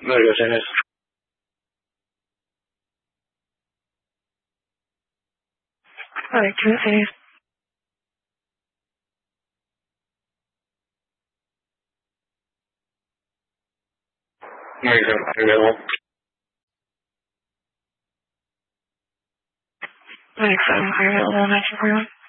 There you go, Dennis. Alright, can I say? There you go. Available. Alright, so I'm available 941.